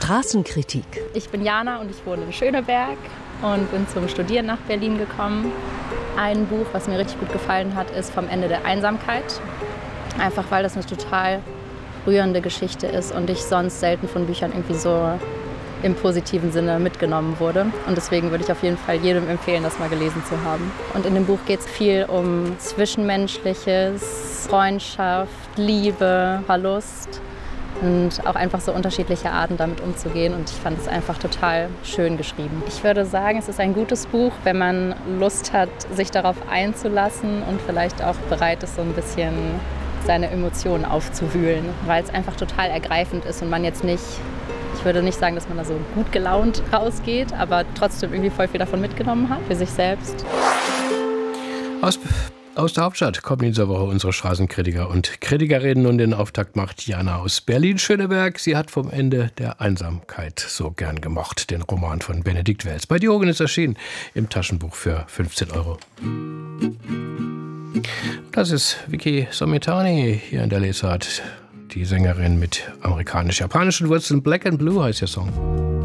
Straßenkritik. Ich bin Jana und ich wohne in Schöneberg und bin zum Studieren nach Berlin gekommen. Ein Buch, was mir richtig gut gefallen hat, ist Vom Ende der Einsamkeit. Einfach weil das eine total rührende Geschichte ist und ich sonst selten von Büchern irgendwie so im positiven Sinne mitgenommen wurde. Und deswegen würde ich auf jeden Fall jedem empfehlen, das mal gelesen zu haben. Und in dem Buch geht es viel um Zwischenmenschliches, Freundschaft, Liebe, Verlust und auch einfach so unterschiedliche Arten, damit umzugehen. Und ich fand es einfach total schön geschrieben. Ich würde sagen, es ist ein gutes Buch, wenn man Lust hat, sich darauf einzulassen und vielleicht auch bereit ist, so ein bisschen seine Emotionen aufzuwühlen, weil es einfach total ergreifend ist und man jetzt nicht, ich würde nicht sagen, dass man da so gut gelaunt rausgeht, aber trotzdem irgendwie voll viel davon mitgenommen hat für sich selbst. Aus der Hauptstadt kommen in dieser Woche unsere Straßenkritiker und Kritikerinnen und den Auftakt macht Jana aus Berlin-Schöneberg. Sie hat Vom Ende der Einsamkeit so gern gemocht, den Roman von Benedikt Wells. Bei Diogenes ist erschienen im Taschenbuch für 15 €. Das ist Vicky Somitani hier in der Lesart, die Sängerin mit amerikanisch-japanischen Wurzeln. Black and Blue heißt der Song.